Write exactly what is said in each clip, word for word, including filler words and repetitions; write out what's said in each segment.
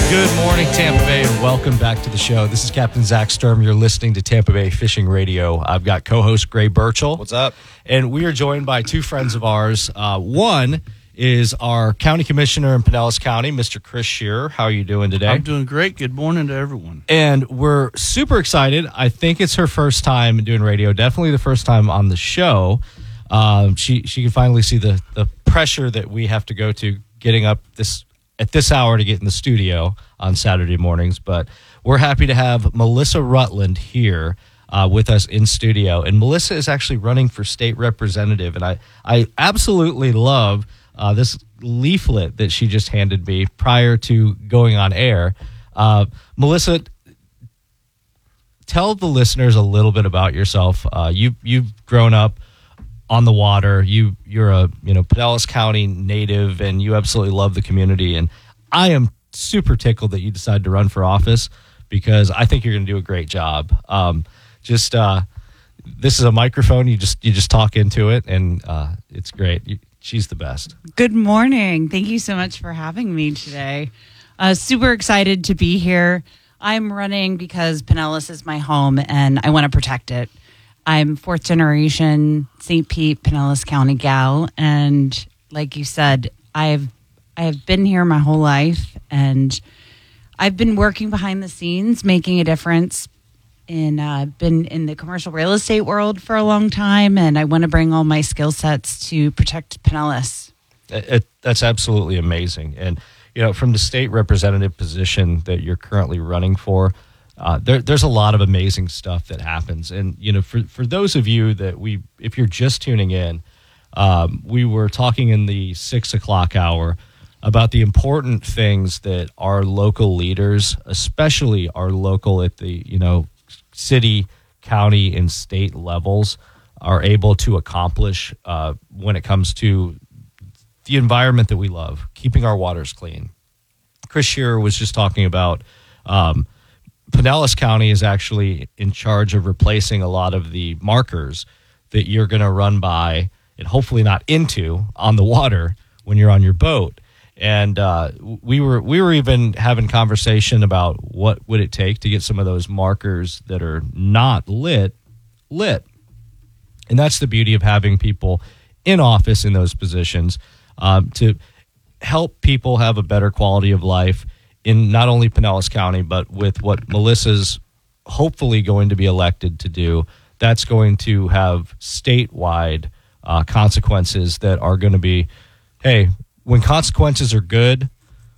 Good morning, Tampa Bay, and welcome back to the show. This is Captain Zach Sturm. You're listening to Tampa Bay Fishing Radio. I've got co-host Gray Burchell. What's up? And we are joined by two friends of ours. Uh, one is our county commissioner in Pinellas County, Mister Chris Shearer. How are you doing today? I'm doing great. Good morning to everyone. And we're super excited. I think it's her first time doing radio, definitely the first time on the show. Um, she she can finally see the, the pressure that we have to go to getting up this at this hour to get in the studio on Saturday mornings. But we're happy to have Melissa Rutland here uh, with us in studio. And Melissa is actually running for state representative. And I, I absolutely love uh, this leaflet that she just handed me prior to going on air. Uh, Melissa, tell the listeners a little bit about yourself. Uh, you, you've grown up on the water. You you're a you know Pinellas County native, and you absolutely love the community. And I am super tickled that you decided to run for office because I think you're going to do a great job. Um, just uh, this is a microphone. You just you just talk into it, and uh, it's great. You, she's the best. Good morning. Thank you so much for having me today. Uh, super excited to be here. I'm running because Pinellas is my home, and I want to protect it. I'm fourth generation Saint Pete, Pinellas County gal, and like you said, I've I've been here my whole life, and I've been working behind the scenes, making a difference. And uh, been in the commercial real estate world for a long time, and I want to bring all my skill sets to protect Pinellas. It, it, that's absolutely amazing, and you know, from the state representative position that you're currently running for. Uh, there, there's a lot of amazing stuff that happens. And, you know, for, for those of you that we, if you're just tuning in, um, we were talking in the six o'clock hour about the important things that our local leaders, especially our local at the, you know, city, county, and state levels are able to accomplish uh, when it comes to the environment that we love, keeping our waters clean. Chris Shearer was just talking about, um, Pinellas County is actually in charge of replacing a lot of the markers that you're going to run by and hopefully not into on the water when you're on your boat. And uh, we were we were even having conversation about what would it take to get some of those markers that are not lit, lit. And that's the beauty of having people in office in those positions um, to help people have a better quality of life in not only Pinellas County, but with what Melissa's hopefully going to be elected to do. That's going to have statewide uh, consequences that are going to be, hey, when consequences are good,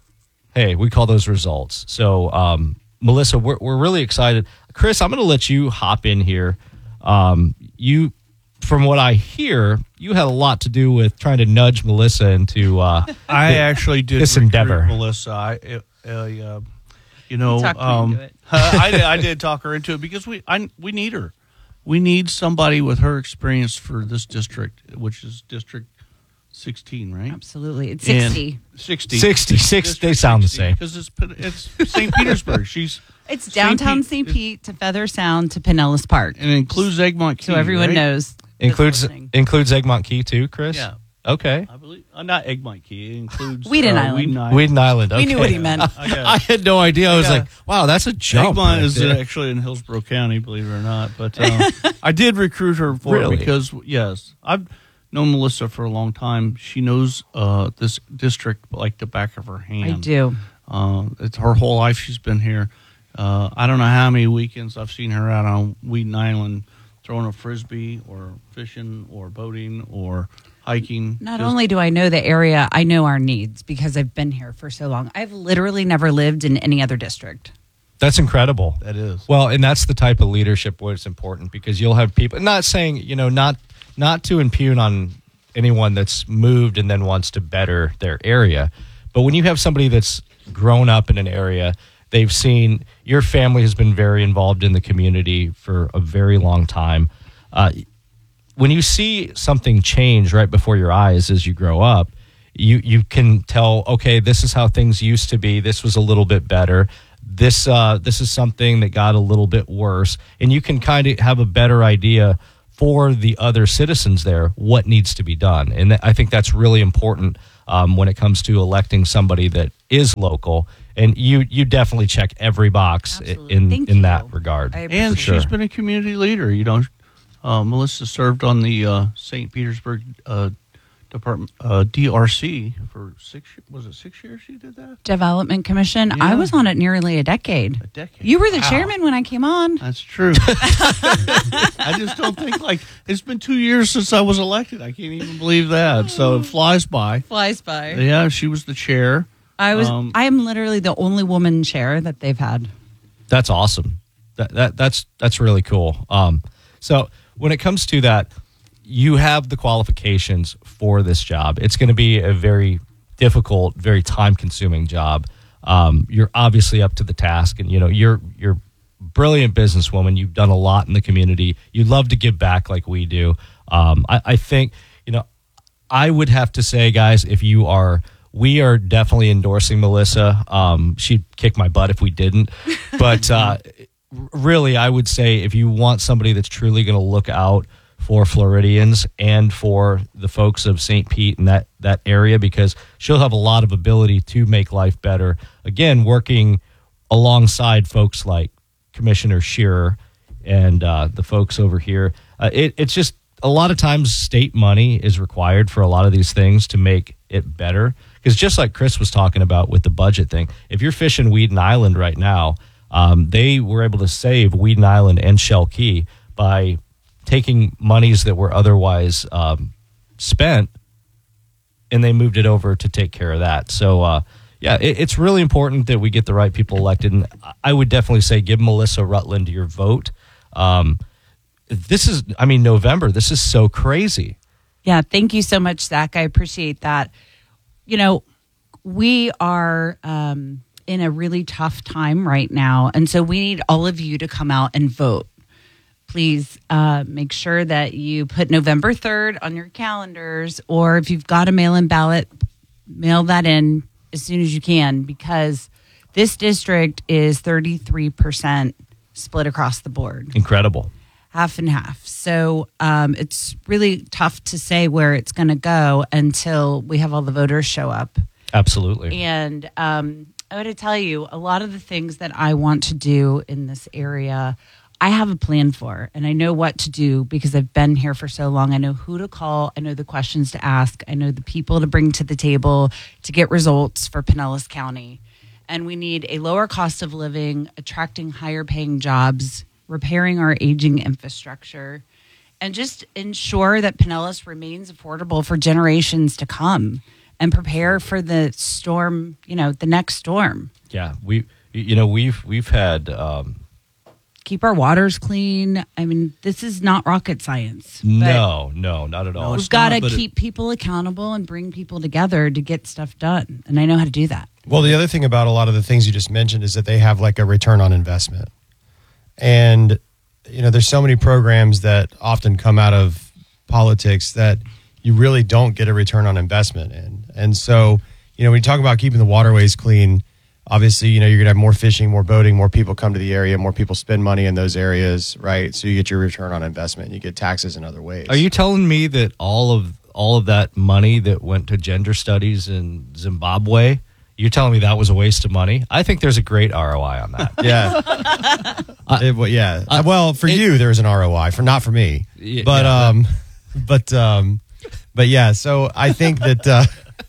hey, we call those results. So, um, Melissa, we're, we're really excited. Chris, I'm going to let you hop in here. Um, you, from what I hear, you had a lot to do with trying to nudge Melissa into uh, I actually did this endeavor. Melissa. I, it, Uh, you know, Talk me um, into it. I, did, I did talk her into it because we I, we need her. We need somebody with her experience for this district, which is District sixteen, right? Absolutely. It's And sixty. sixty. sixty-six, they sound the same. Because it's, it's Saint Petersburg. She's It's downtown Saint Pete to Feather Sound to Pinellas Park. And it includes Egmont Key, so everyone right? knows. Includes listening. includes Egmont Key too, Chris? Yeah. Okay. I believe uh, not Egmont Key. It includes Whedon uh, Island. Whedon Island. Whedon Island. Okay. We knew what he meant. I got- I had no idea. I was I got- like, wow, that's a jump. Egmont right is there. actually in Hillsborough County, believe it or not. But uh, I did recruit her for Really? it because, yes, I've known Melissa for a long time. She knows uh, this district like the back of her hand. I do. Uh, it's her whole life she's been here. Uh, I don't know how many weekends I've seen her out on Whedon Island throwing a frisbee or fishing or boating or hiking. Not Just- only do I know the area, I know our needs because I've been here for so long. I've literally never lived in any other district. That's incredible. That is. Well, and that's the type of leadership where it's important because you'll have people, not saying, you know, not not to impugn on anyone that's moved and then wants to better their area. But when you have somebody that's grown up in an area, they've seen, your family has been very involved in the community for a very long time. Uh, when you see something change right before your eyes as you grow up, you, you can tell, okay, this is how things used to be. This was a little bit better. This uh, this is something that got a little bit worse. And you can kind of have a better idea for the other citizens there what needs to be done. And th- I think that's really important um, when it comes to electing somebody that is local and you you definitely check every box Absolutely. in Thank in you. that regard. I And for sure. she's been a community leader. You know, uh, Melissa served on the uh, Saint Petersburg uh, Department uh, D R C for six. Was it six years? She did that. Development Commission. Yeah. I was on it nearly a decade. A decade. You were the Wow. chairman when I came on. That's true. I just don't think like it's been two years since I was elected. I can't even believe that. So it flies by. Flies by. Yeah, she was the chair. I was. Um, I am literally the only woman chair that they've had. That's awesome. That, that that's that's really cool. Um, so when it comes to that, you have the qualifications for this job. It's going to be a very difficult, very time-consuming job. Um, you're obviously up to the task, and you know you're you're a brilliant businesswoman. You've done a lot in the community. You love to give back like we do. Um, I, I think you know. I would have to say, guys, if you are. We are definitely endorsing Melissa. Um, she'd kick my butt if we didn't. But uh, really, I would say if you want somebody that's truly going to look out for Floridians and for the folks of Saint Pete and that, that area, because she'll have a lot of ability to make life better. Again, working alongside folks like Commissioner Shearer and uh, the folks over here. Uh, it, it's just a lot of times state money is required for a lot of these things to make it better. Because just like Chris was talking about with the budget thing, if you're fishing Weeden Island right now, um, they were able to save Weeden Island and Shell Key by taking monies that were otherwise um, spent, and they moved it over to take care of that. So, uh, yeah, it, it's really important that we get the right people elected. And I would definitely say give Melissa Rutland your vote. Um, this is, I mean, November, this is so crazy. Yeah, thank you so much, Zach. I appreciate that. You know, we are um, in a really tough time right now, and so we need all of you to come out and vote. Please uh, make sure that you put November third on your calendars, or if you've got a mail-in ballot, mail that in as soon as you can, because this district is thirty-three percent split across the board. Incredible. Half and half. So um, it's really tough to say where it's going to go until we have all the voters show up. Absolutely. And um, I want to tell you, a lot of the things that I want to do in this area, I have a plan for, and I know what to do because I've been here for so long. I know who to call. I know the questions to ask. I know the people to bring to the table to get results for Pinellas County. And we need a lower cost of living, attracting higher paying jobs, repairing our aging infrastructure, and just ensure that Pinellas remains affordable for generations to come and prepare for the storm, you know, the next storm. Yeah, we, you know, we've we've had um, Keep our waters clean. I mean, this is not rocket science. but no, no, not at all. No, We've it's got to not, but it- keep people accountable and bring people together to get stuff done. And I know how to do that. Well, the other thing about a lot of the things you just mentioned is that they have like a return on investment. And, you know, there's so many programs that often come out of politics that you really don't get a return on investment in. And so, you know, when you talk about keeping the waterways clean, obviously, you know, you're going to have more fishing, more boating, more people come to the area, more people spend money in those areas, right? So you get your return on investment. You get taxes in other ways. Are you telling me that all of all of that money that went to gender studies in Zimbabwe, you're telling me that was a waste of money? I think there's a great R O I on that. Yeah. It- well, yeah. uh, well, for it- you, there's an R O I. For not for me. Yeah, but yeah, um, but um, but yeah. So I think that uh,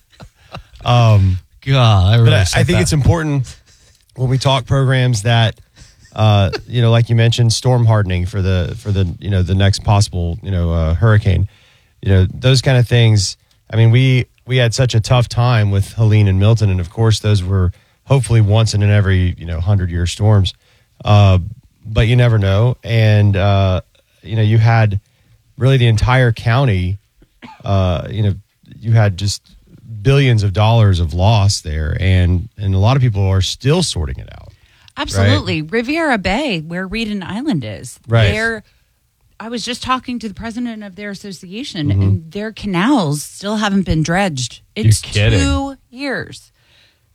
um, God, I really but I, I said think that. it's important when we talk programs that uh, you know, like you mentioned, storm hardening for the for the you know the next possible you know uh, hurricane. You know, those kind of things. I mean, we we had such a tough time with Helene and Milton, and of course, those were hopefully once in an every you know hundred year storms. Uh, but you never know, and uh, you know, you had really the entire county. Uh, you know, you had just billions of dollars of loss there, and and a lot of people are still sorting it out. Absolutely. Riviera Bay, where Reedon Island is. Right. Their, I was just talking to the president of their association, Mm-hmm. and their canals still haven't been dredged. You're It's kidding. two years.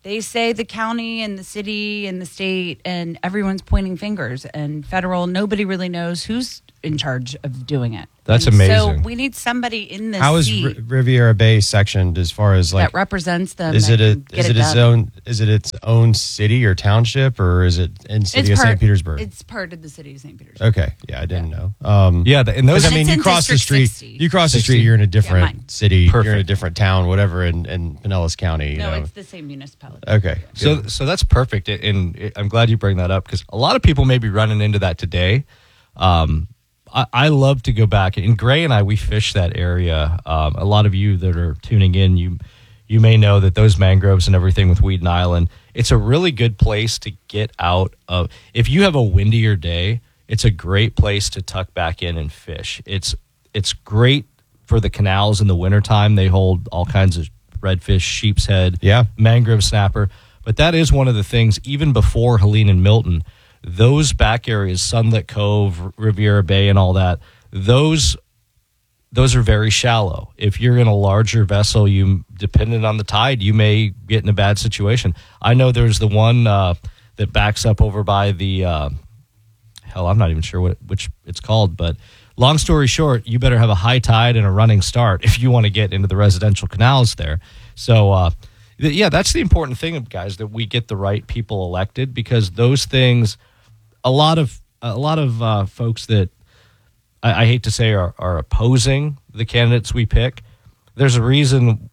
they say the county and the city and the state and everyone's pointing fingers, and federal, nobody really knows who's in charge of doing it. That's And amazing. So we need somebody in the How is seat R- Riviera Bay sectioned as far as like that represents them. is that it a can get is it its done. own is it its own city or township, or is it in city of part, Saint Petersburg? It's part of the city of Saint Petersburg. Okay, yeah, I didn't know. Um, Yeah, the, and those. Because I And mean, it's you in cross the District street. sixty. You cross the sixty. street. You're in a mine. different city. You're in a Perfect. different town, whatever, in, in Pinellas County. You No, know. it's the same municipality. Okay. So, good. so that's perfect, and it- I'm glad you bring that up because a lot of people may be running into that today. Um, I, I love to go back, and Gray and I we fish that area. Um, a lot of you that are tuning in, you you may know that those mangroves and everything with Weeden Island, it's a really good place to get out of. If you have a windier day, it's a great place to tuck back in and fish. It's it's great for the canals in the wintertime. They hold all kinds of redfish, sheep's head, Yeah. mangrove snapper. But that is one of the things, even before Helene and Milton, those back areas, Sunlit Cove, Riviera Bay, and all that, those those are very shallow. If you're in a larger vessel, you dependent on the tide, you may get in a bad situation. I know there's the one uh, that backs up over by the uh, hell, I'm not even sure what which it's called, but long story short, you better have a high tide and a running start if you want to get into the residential canals there. So, uh, th- yeah, that's the important thing, guys, that we get the right people elected, because those things, a lot of a lot of uh, folks that I, I hate to say are, are opposing the candidates we pick. There's a reason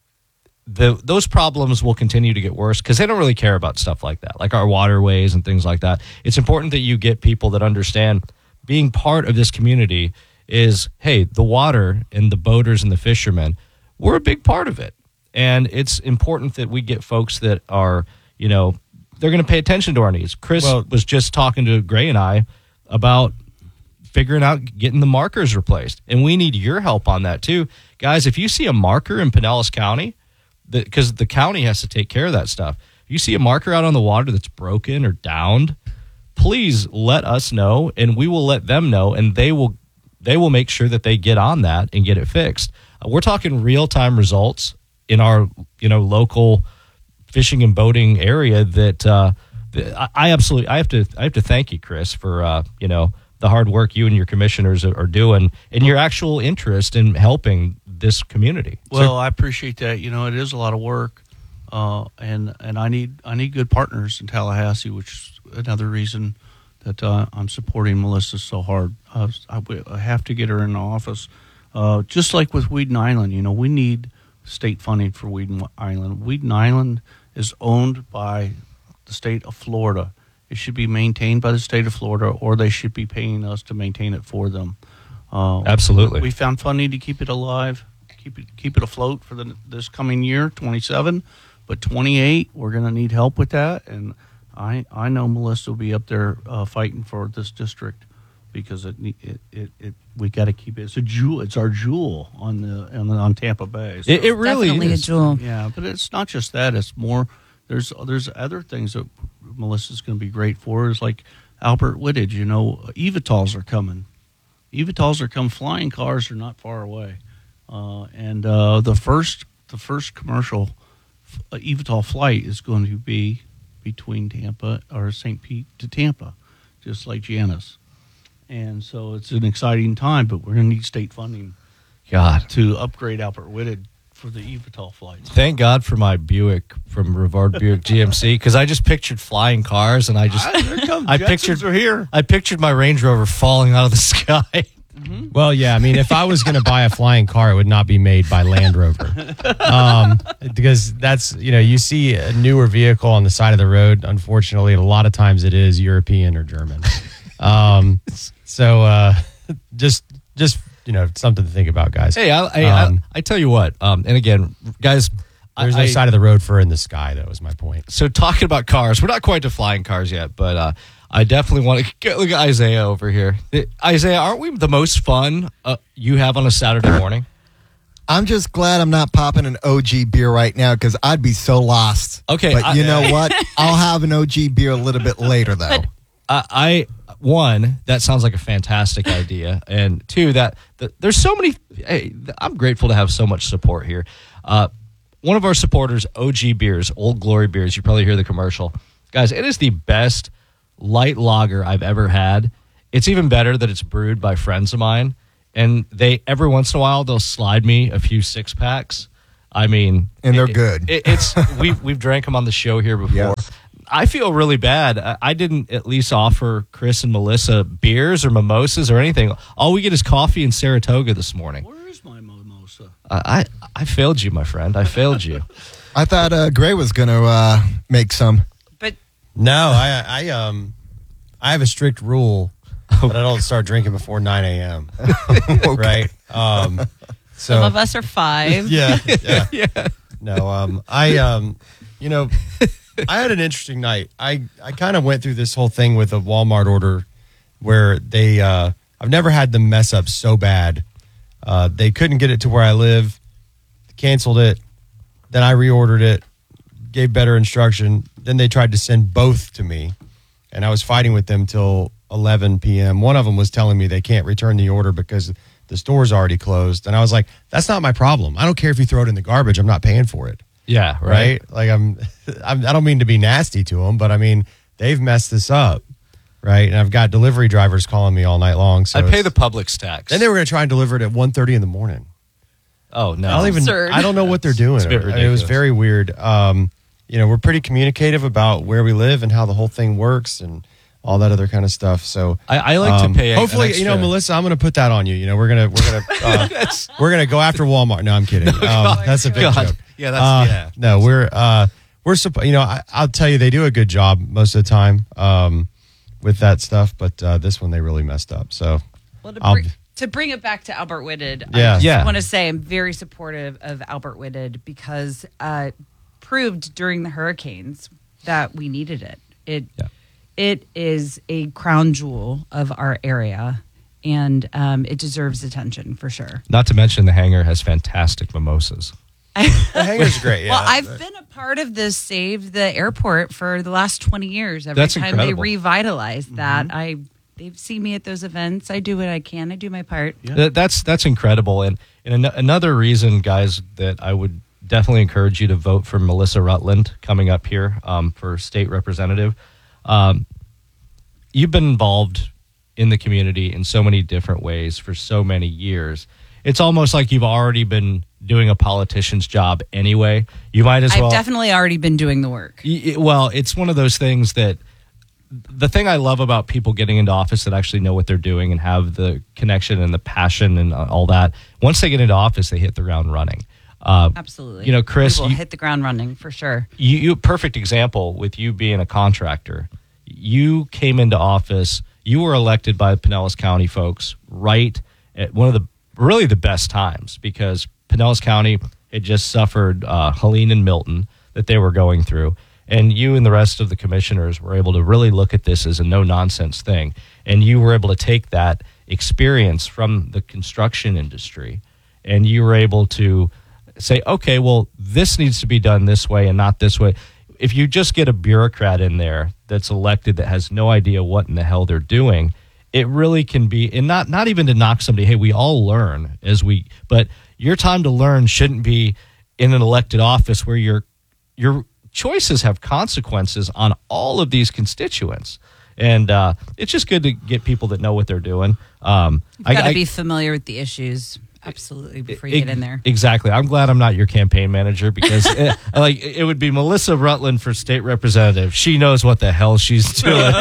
the those problems will continue to get worse because they don't really care about stuff like that, like our waterways and things like that. It's important that you get people that understand being part of this community is, hey, the water and the boaters and the fishermen, we're a big part of it. And it's important that we get folks that are, you know, they're going to pay attention to our needs. Chris Well- was just talking to Gray and I about figuring out getting the markers replaced. And we need your help on that too. Guys, if you see a marker in Pinellas County, because the, the county has to take care of that stuff. If you see a marker out on the water that's broken or downed, please let us know, and we will let them know, and they will they will make sure that they get on that and get it fixed. Uh, we're talking real-time results in our, you know, local fishing and boating area that uh, I, I absolutely I have to I have to thank you, Chris, for uh, you know, the hard work you and your commissioners are, are doing and your actual interest in helping this community. Well, I appreciate that. You know, it is a lot of work, uh, and and I need I need good partners in Tallahassee, which is another reason that uh, I'm supporting Melissa so hard. Uh, I, I have to get her in the office, uh, just like with Weeden Island. You know, we need state funding for Weeden Island. Weeden Island is owned by the state of Florida. It should be maintained by the state of Florida, or they should be paying us to maintain it for them. Uh, Absolutely. We found funding to keep it alive, keep it keep it afloat for the this coming year, twenty-seven. But twenty-eight, we're going to need help with that. And I I know Melissa will be up there uh, fighting for this district because it it it, it we got to keep it. It's a jewel. It's our jewel on the on, the, on Tampa Bay. So, It, it really Definitely is. a jewel. yeah, but it's not just that. It's more. There's there's other things that Melissa's going to be great for. Is like Albert Whittage. You know, Evatols are coming. Evatols are coming. Flying cars are not far away. Uh, and uh, the first the first commercial uh, Evatol flight is going to be between Tampa or Saint Pete to Tampa, just like Janice. And so it's an exciting time, but we're going to need state funding God. to upgrade Albert Whittage for the Evatol flights. Thank God for my Buick from Rivard Buick G M C, because I just pictured flying cars, and I just Ah, there come I Jetsons pictured are here. I pictured my Range Rover falling out of the sky. Well, yeah. I mean, if I was going to buy a flying car, it would not be made by Land Rover, um, because that's, you know, you see a newer vehicle on the side of the road. Unfortunately, a lot of times it is European or German. Um, so uh, just just you know, something to think about, guys. Hey, I I, Um, I, I tell you what, um, and again, guys, There's I, no I- side of the road for in the sky. That was my point. So talking about cars, we're not quite to flying cars yet, but uh, I definitely want to look at Isaiah over here. Uh, Isaiah, aren't we the most fun uh, you have on a Saturday morning? I'm just glad I'm not popping an O G beer right now because I'd be so lost. Okay, But I- you know what? I'll have an O G beer a little bit later, though. I, I one, that sounds like a fantastic idea, and two, that, that there's so many. Hey, I'm grateful to have so much support here. Uh, one of our supporters, O G Beers, Old Glory Beers. You probably hear the commercial. Guys, it is the best light lager I've ever had. It's even better that it's brewed by friends of mine. And they, every once in a while, they'll slide me a few six packs. I mean, And they're it- good. It, it's we've we've drank them on the show here before. Yes. I feel really bad. I, I didn't at least offer Chris and Melissa beers or mimosas or anything. All we get is coffee and Saratoga this morning. Where is my mimosa? I I, I failed you, my friend. I failed you. I thought uh, Gray was going to uh, make some. But No, I, I um, I have a strict rule that I don't start drinking before nine a.m. Right? Um, so some of us are five. yeah, yeah, yeah. No, um, I um, you know, I had an interesting night. I I kind of went through this whole thing with a Walmart order where they uh, I've never had them mess up so bad. Uh, they couldn't get it to where I live, canceled it. Then I reordered it, gave better instruction. Then they tried to send both to me, and I was fighting with them till eleven p.m. One of them was telling me they can't return the order because the store's already closed. And I was like, that's not my problem. I don't care if you throw it in the garbage. I'm not paying for it. Yeah, right. Right? Like I'm, I'm, I don't mean to be nasty to them, but I mean, they've messed this up. Right? And I've got delivery drivers calling me all night long. So I pay it's- the Publix tax. Then they were going to try and deliver it at one thirty in the morning. oh no, I don't even. Absurd. I don't know what they're doing. It's a bit I mean, it was ridiculous. very weird. Um, you know, we're pretty communicative about where we live and how the whole thing works and all that other kind of stuff. So I, I like um, to pay. an Hopefully, you know, extra- Melissa, I'm going to put that on you. You know, we're gonna we're gonna uh, we're gonna go after Walmart. No, I'm kidding. Um, that's a big God. joke. Yeah, that's Uh, yeah. No, we're uh, we're suppo- you know, I, I'll tell you, they do a good job most of the time um, with that stuff, but uh, this one they really messed up. So Well, to, I'll- bring, to bring it back to Albert Whitted, Yeah. I just Yeah. want to say I'm very supportive of Albert Whitted because uh, proved during the hurricanes that we needed it. It Yeah. it is a crown jewel of our area, and um, it deserves attention for sure. Not to mention the hangar has fantastic mimosas. the hangar's great. Yeah. Well, I've been a part of this Save the Airport for the last twenty years. Every That's time incredible. they revitalize that, I they've seen me at those events. I do what I can. I do my part. Th- That's that's incredible. And and an- another reason, guys, that I would definitely encourage you to vote for Melissa Rutland coming up here um, for state representative. Um, you've been involved in the community in so many different ways for so many years. It's almost like you've already been doing a politician's job anyway. You might as I've well. definitely already been doing the work. Y- y- Well, it's one of those things that the thing I love about people getting into office that actually know what they're doing and have the connection and the passion and uh, all that, once they get into office, they hit the ground running. Uh, Absolutely. You know, Chris, we will you- hit the ground running for sure. you, you perfect example with you being a contractor. You came into office. You were elected by the Pinellas County folks right at one of the really the best times because Pinellas County had just suffered uh, Helene and Milton that they were going through. And you and the rest of the commissioners were able to really look at this as a no-nonsense thing. And you were able to take that experience from the construction industry and you were able to say, okay, well, this needs to be done this way and not this way. If you just get a bureaucrat in there that's elected that has no idea what in the hell they're doing, it really can be, and not not even to knock somebody, hey, we all learn as we, but your time to learn shouldn't be in an elected office where your your choices have consequences on all of these constituents. And uh, it's just good to get people that know what they're doing. Um, You've got to be familiar with the issues. Absolutely, before you Ex- get in there. Exactly. I'm glad I'm not your campaign manager because it, like it would be Melissa Rutland for state representative. She knows what the hell she's doing.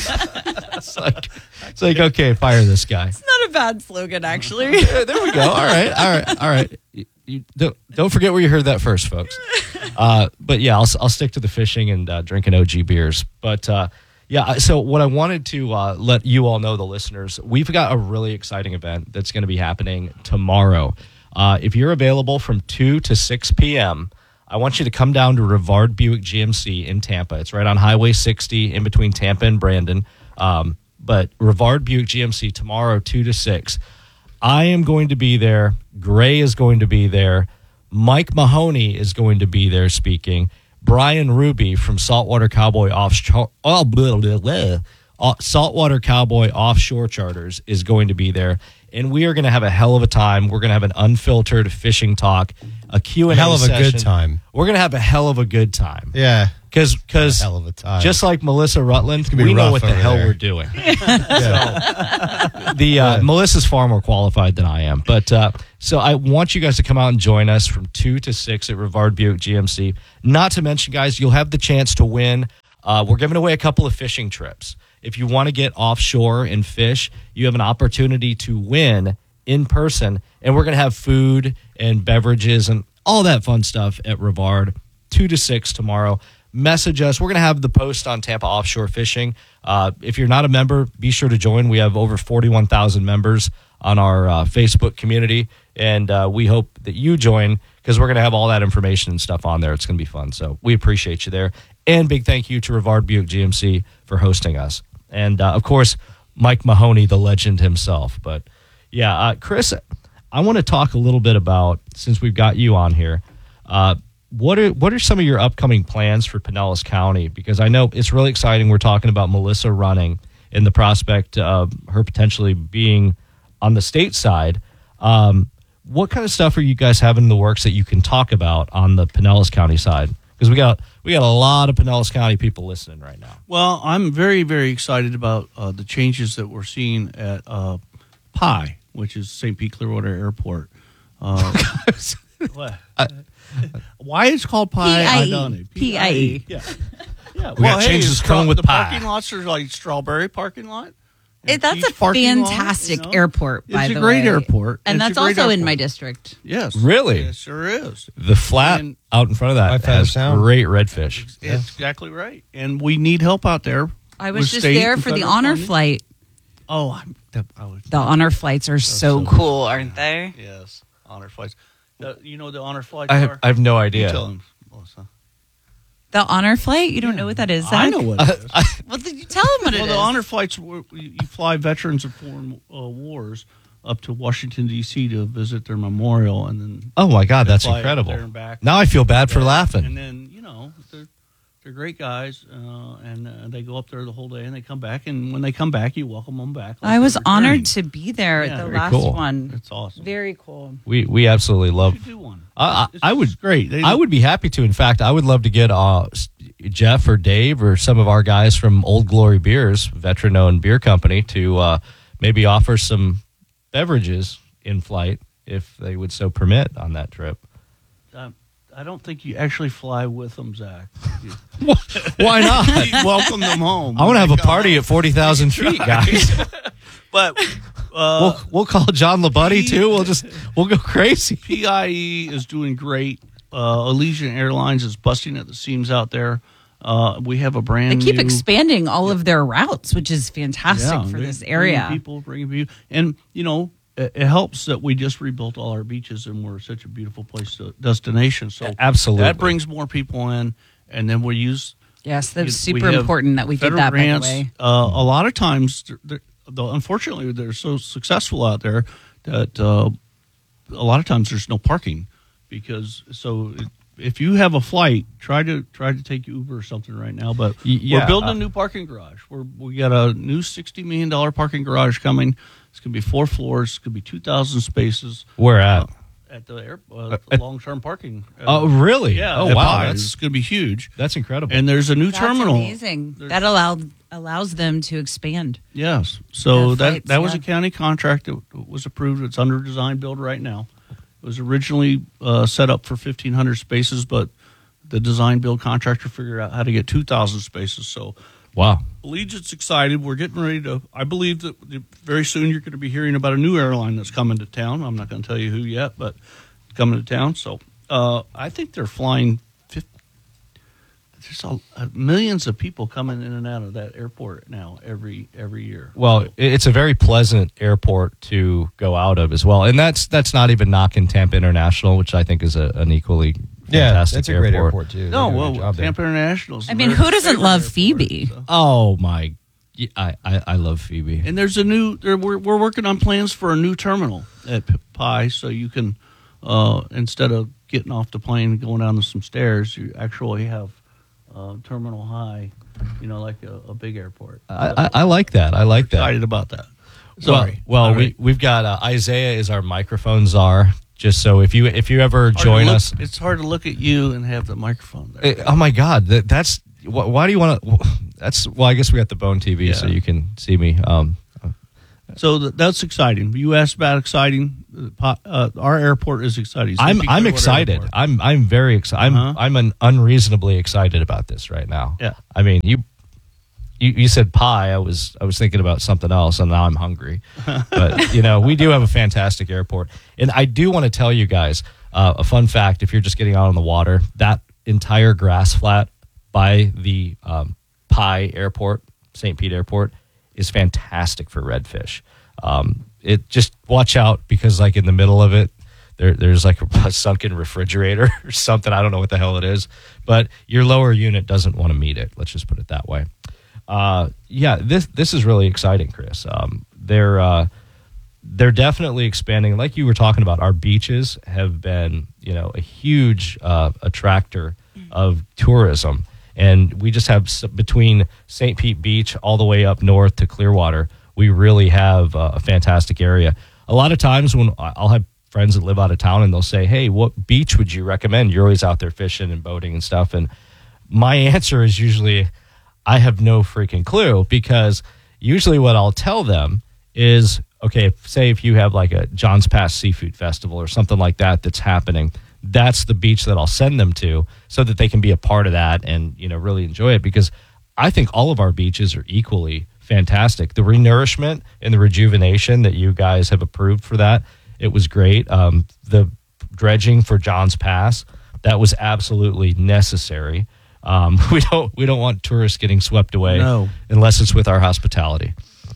it's like it's like okay, fire this guy. It's not a bad slogan, actually. Yeah, there we go. All right, all right, all right. You, you don't don't forget where you heard that first, folks. Uh, but yeah, I'll I'll stick to the fishing and uh, drinking O G beers. But uh, yeah, so what I wanted to uh, let you all know, the listeners, we've got a really exciting event that's going to be happening tomorrow. Uh, if you're available from two to six p.m., I want you to come down to Rivard Buick G M C in Tampa. It's right on Highway sixty in between Tampa and Brandon. Um, but Rivard Buick G M C tomorrow, two to six. I am going to be there. Gray is going to be there. Mike Mahoney is going to be there speaking. Brian Ruby from Saltwater Cowboy Offshore, oh, blah, blah, blah, uh, Saltwater Cowboy Offshore Charters is going to be there. and we are going to have a hell of a time. We're going to have an unfiltered fishing talk, a Q and A Hell of a session. good time. We're going to have a hell of a good time. Yeah. Because because Hell of a time. just like Melissa Rutland, gonna be we know rough what the over hell there. we're doing. Yeah. The uh, Yeah. Melissa's far more qualified than I am, but uh, so I want you guys to come out and join us from two to six at Rivard Buick G M C. Not to mention, guys, you'll have the chance to win. Uh, we're giving away a couple of fishing trips. If you want to get offshore and fish, you have an opportunity to win in person, and we're going to have food and beverages and all that fun stuff at Rivard, two to six tomorrow. Message us. We're going to have the post on Tampa Offshore Fishing. Uh, if you're not a member, be sure to join. We have over forty-one thousand members on our uh, Facebook community, and uh, we hope that you join because we're going to have all that information and stuff on there. It's going to be fun. So we appreciate you there. And big thank you to Rivard Buick G M C for hosting us. And, uh, of course, Mike Mahoney, the legend himself. But, yeah, uh, Chris, I want to talk a little bit about, since we've got you on here, uh, What are what are some of your upcoming plans for Pinellas County? Because I know it's really exciting. We're talking about Melissa running and the prospect of her potentially being on the state side. Um, what kind of stuff are you guys having in the works that you can talk about on the Pinellas County side? Because we got we got a lot of Pinellas County people listening right now. Well, I'm very, very excited about uh, the changes that we're seeing at uh, P I, which is Saint Pete Clearwater Airport. Uh, what? Why it's called P I, I don't know. P I E. Yeah. Yeah. We gotta change this cone with the pie. parking lots are like Strawberry parking lot. It, that's a Peach parking lot, fantastic you know? airport, by It's the a great way. airport. And It's a that's great also in airport. my district. Yes. Really? It sure is. The flat And- out in front of that My feather has sound. great redfish. It's exactly right. And we need help out there. I was with just state there and for the federal honor funding. flight. Oh, I'm, that, I was, The honor flights are so so cool, aren't they? yes, honor flights. The, you know what the honor flights I have, are? I have no You idea. tell him, Melissa. The honor flight? You don't know what that is, Zach? I know what it is. Well, then you tell them what it Well, is. the honor flights, were- you you fly veterans of foreign uh, wars up to Washington, D C to visit their memorial, and then Oh my God, they that's fly up incredible. there and back. Now I feel bad for Yeah. laughing. And then, you know, they're, they're great guys, uh, and uh, they go up there the whole day, and they come back, and when they come back, you welcome them back. like I was they're honored returning. to be there Yeah. at the Very last cool. one. It's awesome. Very cool. We we absolutely You love. should do one. I, I, It's- I would it's great. They- I would be happy to. In fact, I would love to get uh, Jeff or Dave or some of our guys from Old Glory Beers, veteran-owned beer company, to uh, maybe offer some beverages in flight if they would so permit on that trip. Um, I don't think you actually fly with them, Zach. You, Why not? you welcome them home. I want to have a When they come party home. at forty thousand feet, guys. But uh, we'll we'll call John Labuddy too. We'll just we'll go crazy. P I E is doing great. Uh, Allegiant Airlines is busting at the seams out there. Uh, we have a brand They keep new, expanding all of their routes, which is fantastic Yeah, for they- this bringing area. People bringing people, and you know, it, it helps that we just rebuilt all our beaches and we're such a beautiful place to destination. So Absolutely. that brings more people in, and then we use Yes, we- that's we super have important that we did federal that, grants. by the way. Uh, a lot of times, they're, they're, though, unfortunately, they're so successful out there that uh, a lot of times there's no parking because so. It, if you have a flight, try to try to take Uber or something right now. But Y- yeah, we're building uh, a new parking garage. We're we got a new sixty million dollar parking garage coming. It's gonna be four floors. It's gonna be two thousand spaces Where at? at the air uh, Uh, at- long term parking. Uh, Oh, really? yeah. Oh, at wow. Pye. That's It's gonna be huge. that's incredible. And there's a new That's terminal. amazing. There's- That allowed allows them to expand. Yes. So The that flights, that was yeah. a county contract that was approved. It's under design build right now. It was originally uh, set up for fifteen hundred spaces, but the design build contractor figured out how to get two thousand spaces. So wow. Allegiant's excited. We're getting ready to. I believe that very soon you're going to be hearing about a new airline that's coming to town. I'm not going to tell you who yet, but it's coming to town. So uh, I think they're flying. fifty, there's a, uh, millions of people coming in and out of that airport now every every year. Well, So- it- it's a very pleasant airport to go out of as well, and that's that's not even knocking Tampa International, which I think is a, an equally Yeah, fantastic that's a airport. great airport too. They No, do a good well, job there. Tampa International. is I mean, their who doesn't favorite love airport, Phoebe? so. Oh my, yeah, I, I I love Phoebe. And there's a new. There, we're we're working on plans for a new terminal at P- Pye, so you can uh, instead of getting off the plane and going down some stairs, you actually have uh, terminal high. You know, like a, a big airport. I, I, I like that. I like that. Excited about that. Sorry. Well, well All we right. we've got uh, Isaiah is our microphone czar. Just so if you if you ever Hard to join look- us, It's hard to look at you and have the microphone there. Eh, oh my God, that, that's wh- why do you want to? That's well, I guess we got the Bone T V, so Yeah. you can see me. Um, So th- that's exciting. You asked about exciting. Uh, po- uh, our airport is exciting. I'm Saint I'm Pete excited. Airport. I'm I'm very excited. I'm Uh-huh. I'm an unreasonably excited about this right now. Yeah. I mean, you, you you said pie. I was I was thinking about something else, and now I'm hungry. But you know, we do have a fantastic airport, and I do want to tell you guys uh, a fun fact. If you're just getting out on the water, that entire grass flat by the um, Pie Airport, Saint Pete Airport, is fantastic for redfish. Um, it just watch out because like in the middle of it, there, there's like a sunken refrigerator or something. I don't know what the hell it is, but your lower unit doesn't want to meet it. Let's just put it that way. Uh, yeah, this this is really exciting, Chris. Um, they're uh, they're definitely expanding. Like you were talking about, our beaches have been, you know, a huge uh, attractor of tourism. And we just have s- between Saint Pete Beach all the way up north to Clearwater, we really have uh, a fantastic area. A lot of times when I- I'll have friends that live out of town and they'll say, hey, what beach would you recommend? You're always out there fishing and boating and stuff. And my answer is usually, I have no freaking clue, because usually what I'll tell them is, okay, if, say if you have like a John's Pass Seafood Festival or something like that that's happening, that's the beach that I'll send them to so that they can be a part of that and, you know, really enjoy it, because I think all of our beaches are equally fantastic. The renourishment and the rejuvenation that you guys have approved for that, it was great. Um, the dredging for John's Pass, that was absolutely necessary. Um, we don't we don't want tourists getting swept away No. unless it's with our hospitality.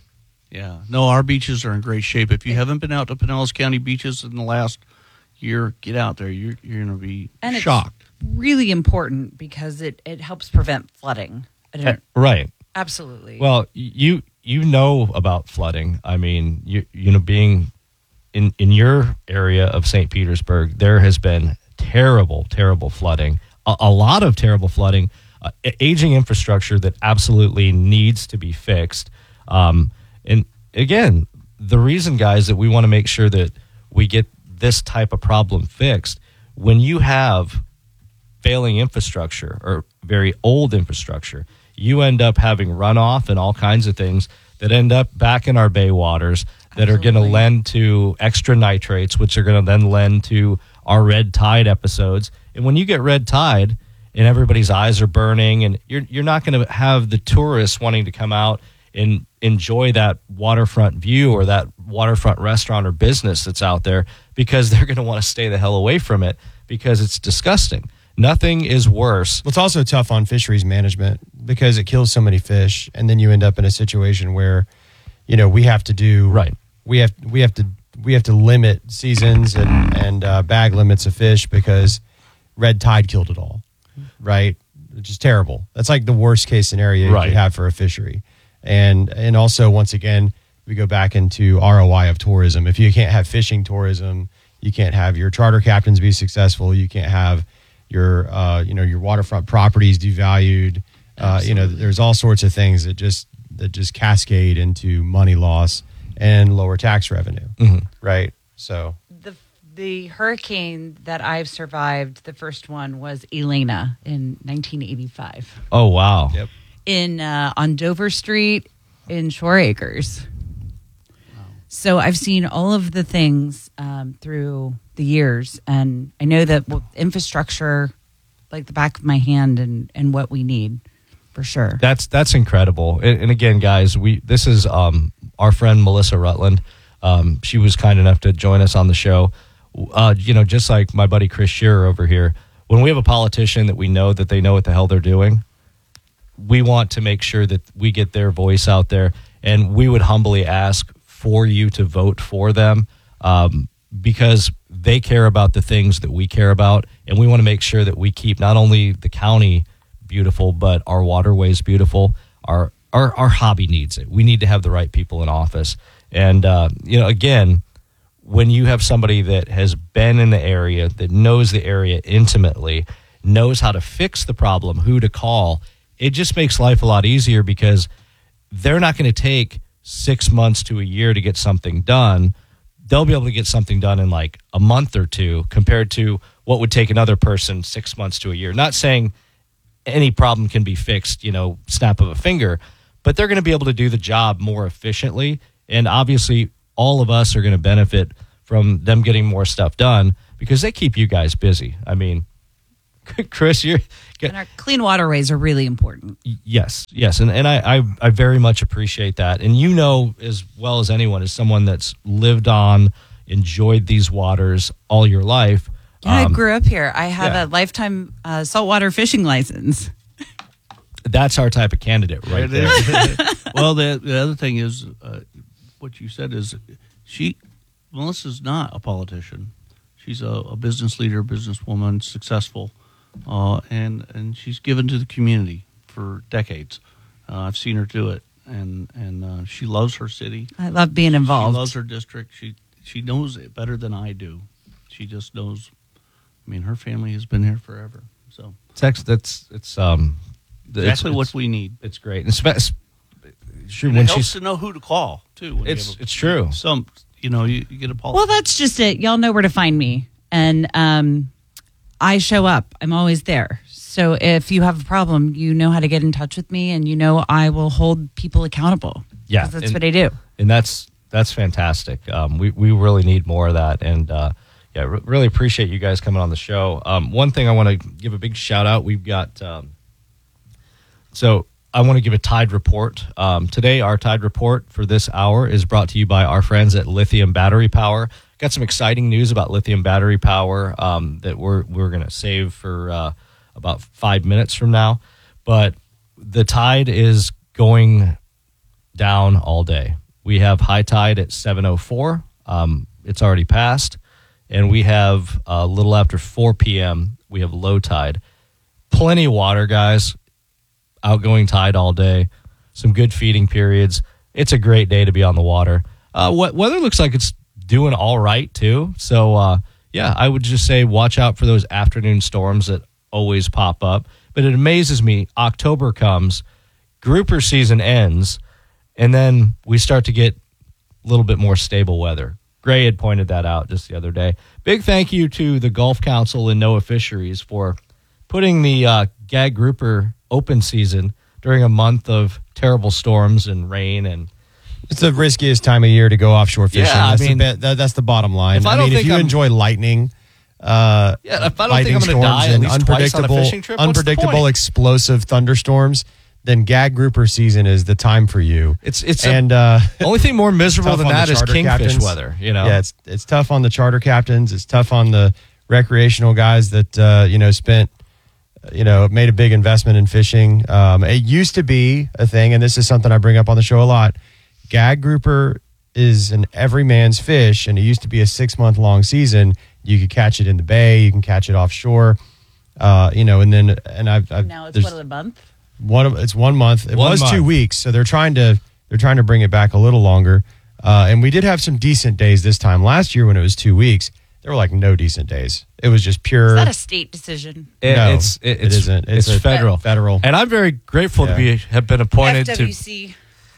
Yeah. No, our beaches are in great shape. If you haven't been out to Pinellas County beaches in the last year, get out there. You're you're going to be And it's shocked. really important because it, it helps prevent flooding. I don't, Right. absolutely. Well, you you know about flooding. I mean, you you know, being in in your area of Saint Petersburg, there has been terrible, terrible flooding. A, a lot of terrible flooding, uh, aging infrastructure that absolutely needs to be fixed. Um, and again, the reason, guys, that we want to make sure that we get this type of problem fixed, when you have failing infrastructure or very old infrastructure, you end up having runoff and all kinds of things that end up back in our bay waters that are going to Absolutely. lend to extra nitrates, which are going to then lend to our red tide episodes. And when you get red tide and everybody's eyes are burning, and you're you're not going to have the tourists wanting to come out and enjoy that waterfront view or that waterfront restaurant or business that's out there, because they're going to want to stay the hell away from it because it's disgusting. Nothing is worse. Well, it's also tough on fisheries management because it kills so many fish, and then you end up in a situation where, you know, we have to do Right. We have we have to we have to limit seasons and and uh, bag limits of fish because red tide killed it all, right? Which is terrible. That's like the worst case scenario you Right. could have for a fishery, and and also once again we go back into R O I of tourism. If you can't have fishing tourism, you can't have your charter captains be successful. You can't have your uh, you know your waterfront properties devalued. Uh, you know, there's all sorts of things that just that just cascade into money loss and lower tax revenue, Mhm. right? So the the hurricane that I've survived, the first one was Elena in nineteen eighty-five Oh, wow. Yep. in uh, on Dover Street in Shore Acres. So I've seen all of the things um, through the years, and I know that well, infrastructure, like the back of my hand, and and what we need for sure. That's that's incredible. And, and again, guys, we this is um, our friend Melissa Rutland. Um, she was kind enough to join us on the show. Uh, you know, just like my buddy Chris Shearer over here, when we have a politician that we know that they know what the hell they're doing, we want to make sure that we get their voice out there, and we would humbly ask for you to vote for them um, because they care about the things that we care about, and we want to make sure that we keep not only the county beautiful, but our waterways beautiful. Our our our hobby needs it. We need to have the right people in office, and uh, you know, again, when you have somebody that has been in the area, that knows the area intimately, knows how to fix the problem, who to call, it just makes life a lot easier because they're not going to take six months to a year to get something done, they'll be able to get something done in like a month or two compared to what would take another person six months to a year. Not saying any problem can be fixed, you know, snap of a finger, but they're going to be able to do the job more efficiently. And obviously, all of us are going to benefit from them getting more stuff done because they keep you guys busy. I mean, Chris, you're... And our clean waterways are really important. Yes, yes. And, and I, I, I very much appreciate that. And you know as well as anyone, as someone that's lived on, enjoyed these waters all your life. Yeah, um, I grew up here. I have yeah. a lifetime uh, saltwater fishing license. That's our type of candidate right It there. is. Well, the, the other thing is, uh, what you said is, she, Melissa's not a politician. She's a, a business leader, businesswoman, successful, uh, and and she's given to the community for decades. Uh, I've seen her do it, and and uh, she loves her city. I love being involved. She loves her district. She she knows it better than I do. She just knows. I mean, her family has been here forever. So It's ex- that's it's um exactly it's, what it's, we need. It's great. And spe- sure, And when it helps she's to know who to call too. When you it's have a- it's true. Some you know you, you get a pol- Well, that's just it. Y'all know where to find me. And um, I show up. I'm always there. So if you have a problem, you know how to get in touch with me, and you know I will hold people accountable. Yeah, 'Cause that's and- what I do. and that's that's fantastic. Um, we we really need more of that, and uh, yeah, re- really appreciate you guys coming on the show. Um, one thing I want to give a big shout out. We've got um, so I want to give a Tide report um, today. Our Tide report for this hour is brought to you by our friends at Lithium Battery Power. Got some exciting news about lithium battery power um, that we're we're going to save for uh, about five minutes from now, but the tide is going down all day. We have high tide at seven oh four. Um, it's already passed. And we have a little after four p.m., we have low tide. Plenty of water, guys. Outgoing tide all day. Some good feeding periods. It's a great day to be on the water. Uh, what weather looks like it's doing all right, too. So, uh, yeah, I would just say watch out for those afternoon storms that always pop up. But it amazes me. October comes, grouper season ends, and then we start to get a little bit more stable weather. Gray had pointed that out just the other day. Big thank you to the Gulf Council and NOAA Fisheries for putting the uh, gag grouper open season during a month of terrible storms and rain. And It's the riskiest time of year to go offshore fishing. Yeah, I that's, mean- the, be- that, that's the bottom line. If I I, don't mean, if think you I'm- enjoy lightning, uh, Yeah, if I don't lightning think I'm gonna storms die at and least twice on a unpredictable, fishing trip, what's the unpredictable, point? explosive thunderstorms, then gag grouper season is the time for you. it's it's a- and uh, the only thing more miserable tough than on the that is charter kingfish captains. weather. You know, Yeah, it's it's tough on the charter captains. It's tough on the recreational guys that uh, you know spent you know made a big investment in fishing. Um, it used to be a thing, and this is something I bring up on the show a lot. Gag grouper is an everyman's fish, and it used to be a six month long season. You could catch it in the bay, you can catch it offshore, uh, you know, and then and I've, I've Now it's there's- what, a month? one of it's one month. It One was month. two weeks, so they're trying to they're trying to bring it back a little longer. Uh, and we did have some decent days this time. Last year when it was two weeks, there were like no decent days. It was just pure. Is that a state decision? It- No, it's it, it it's isn't. It's, It's a federal. federal. And I'm very grateful to Yeah. be have been appointed F to. W C.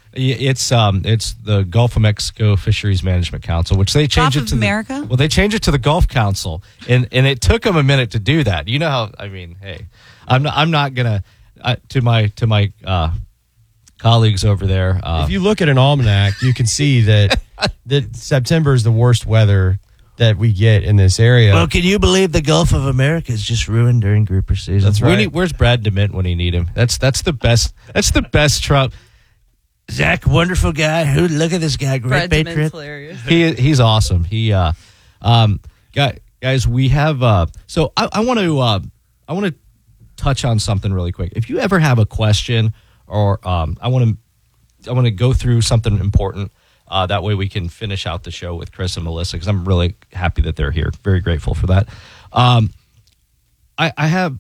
It's um it's the Gulf of Mexico Fisheries Management Council, which they changed Gulf it of to America? The, well, they changed it to the Gulf Council, and and it took them a minute to do that. You know how I mean? Hey, I'm not I'm not gonna uh, to my to my uh, colleagues over there. Uh, if you look at an almanac, you can see that that September is the worst weather that we get in this area. Well, can you believe the Gulf of America is just ruined during grouper season? That's we right. need, where's Brad DeMint when you need him? That's that's the best. That's the best Trump. Zach, wonderful guy. Who? Look at this guy, great Brad DeMint's patriot. hilarious. He he's awesome. He uh, um, guy, guys, we have uh, so I, I want to uh, I want to touch on something really quick. If you ever have a question or um, I want to I want to go through something important. Uh, that way we can finish out the show with Chris and Melissa because I'm really happy that they're here. Very grateful for that. Um, I, I have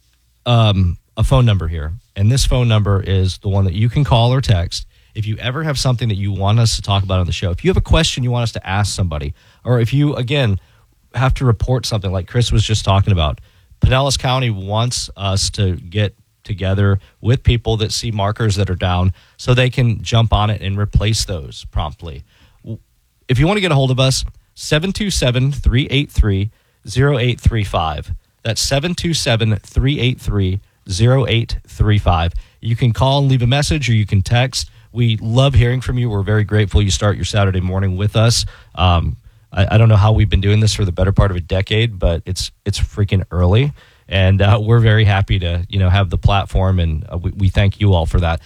um, a phone number here, and this phone number is the one that you can call or text. If you ever have something that you want us to talk about on the show, if you have a question you want us to ask somebody, or if you, again, have to report something like Chris was just talking about, Pinellas County wants us to get together with people that see markers that are down so they can jump on it and replace those promptly. If you want to get a hold of us, seven two seven, three eight three, zero eight three five. That's seven two seven, three eight three, zero eight three five. You can call and leave a message, or you can text. We love hearing from you. We're very grateful you start your Saturday morning with us. Um, I, I don't know how we've been doing this for the better part of a decade, but it's it's freaking early. And uh, we're very happy to, you know, have the platform, and uh, we, we thank you all for that.